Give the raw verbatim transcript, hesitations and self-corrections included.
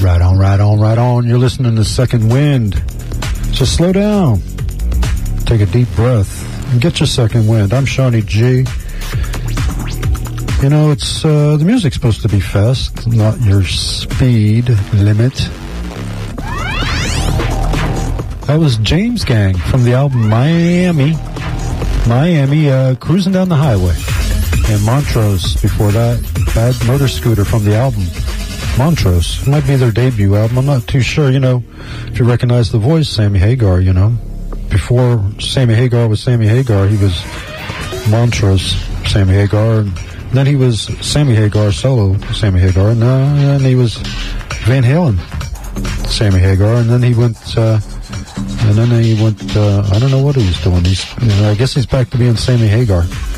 Right on, right on, right on. You're listening to Second Wind. So slow down. Take a deep breath and get your second wind. I'm Shawnee G. You know, it's uh, the music's supposed to be fast, not your speed limit. That was James Gang from the album Miami. Miami, uh, Cruising Down the Highway. And Montrose before that. Bad Motor Scooter from the album Montrose. It might be their debut album. I'm not too sure. You know, if you recognize the voice, Sammy Hagar, you know. Before Sammy Hagar was Sammy Hagar, he was Montrose Sammy Hagar. And then he was Sammy Hagar solo Sammy Hagar. And then he was Van Halen Sammy Hagar. And then he went... Uh, And then he went, uh, I don't know what he was doing. He's, you know, I guess he's back to being Sammy Hagar.